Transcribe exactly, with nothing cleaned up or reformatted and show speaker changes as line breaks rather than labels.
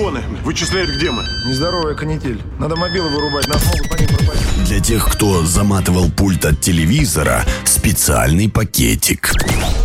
регионы. Вычисляют, где мы.
Нездоровая канитель. Надо мобилы вырубать, нас могут по ним пропасть.
Для тех, кто заматывал пульт от телевизора, специальный пакетик.